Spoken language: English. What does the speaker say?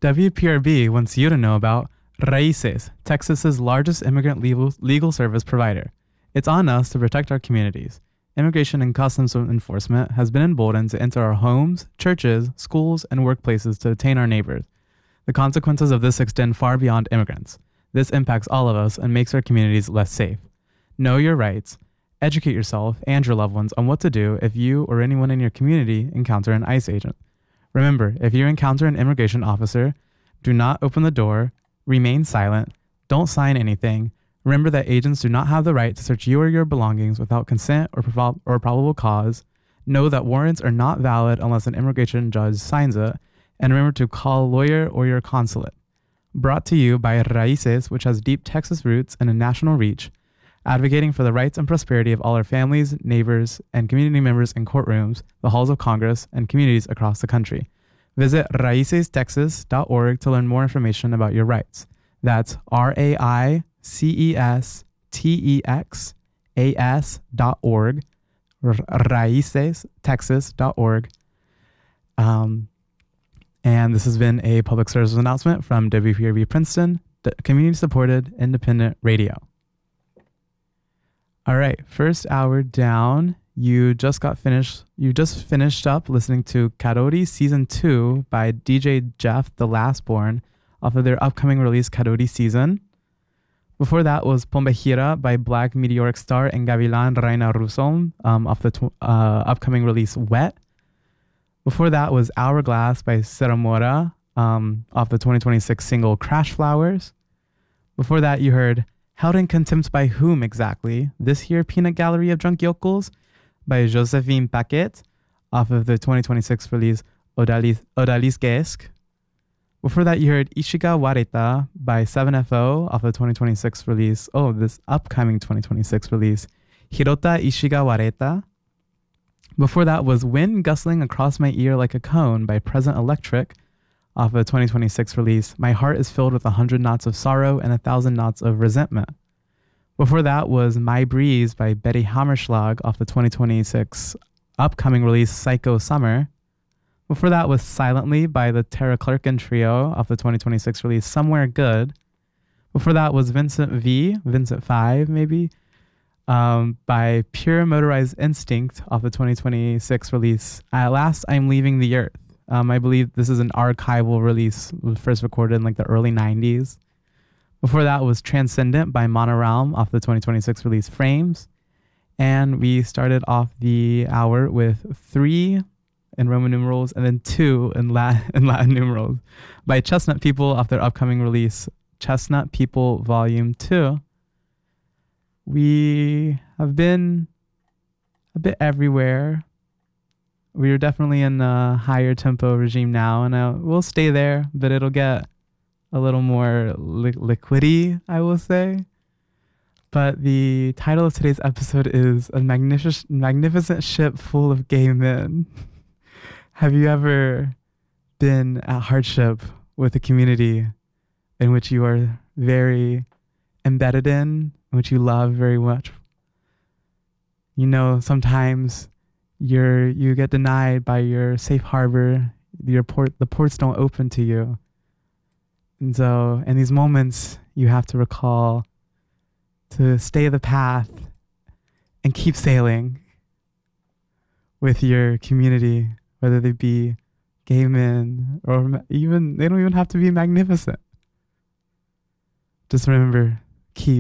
WPRB wants you to know about Raices, Texas's largest immigrant legal service provider. It's on us to protect our communities. Immigration and Customs Enforcement has been emboldened to enter our homes, churches, schools, and workplaces to detain our neighbors. The consequences of this extend far beyond immigrants. This impacts all of us and makes our communities less safe. Know your rights. Educate yourself and your loved ones on what to do if you or anyone in your community encounter an ICE agent. Remember, if you encounter an immigration officer, do not open the door, remain silent, don't sign anything. Remember that agents do not have the right to search you or your belongings without consent or probable cause. Know that warrants are not valid unless an immigration judge signs it. And remember to call a lawyer or your consulate. Brought to you by Raices, which has deep Texas roots and a national reach, advocating for the rights and prosperity of all our families, neighbors, and community members in courtrooms, the halls of Congress, and communities across the country. Visit raicestexas.org to learn more information about your rights. That's RAICESTEXAS.org, raicestexas.org. And this has been a public service announcement from WPRB Princeton, community-supported independent radio. All right, first hour down. You just finished up listening to Karori Season 2 by DJ Jeff the Lastborn off of their upcoming release Karori Season. Before that was Pombejira by Black Meteoric Star and Gavilan Reina Russo off the upcoming release Wet. Before that was Hourglass by Seramora off the 2026 single Crash Flowers. Before that, you heard Held in Contempt by Whom Exactly? This Here Peanut Gallery of Drunk Yokels by Josephine Paquet off of the 2026 release Odalisquesque. Before that, you heard Ishiga Wareta by 7FO off the 2026 release, this upcoming 2026 release, Hirota Ishiga Wareta. Before that was Wind Gustling Across My Ear Like a Cone by Present Electric off a 2026 release, My Heart is Filled with 100 Knots of Sorrow and 1,000 Knots of Resentment. Before that was My Breeze by Betty Hammerschlag off the 2026 upcoming release Psycho Summer. Before that was Silently by the Tara Clarkin Trio off the 2026 release Somewhere Good. Before that was Vincent 5 maybe, by Pure Motorized Instinct off the 2026 release At Last I'm Leaving the Earth. I believe this is an archival release, first recorded in like the early 90s. Before that was Transcendent by Monorealm off the 2026 release Frames. And we started off the hour with 3 in Roman numerals and then 2 in Latin numerals by Chestnut People off their upcoming release Chestnut People Volume 2. We have been a bit everywhere. We are definitely in a higher tempo regime now, and we'll stay there, but it'll get a little more liquidy, I will say. But the title of today's episode is A Magnificent Ship Full of Gay Men. Have you ever been at hardship with a community in which you are very embedded in which you love very much? You know, sometimes you get denied by your safe harbor, the ports don't open to you. And so in these moments, you have to recall to stay the path and keep sailing with your community, whether they be gay men or even, they don't even have to be magnificent. Just remember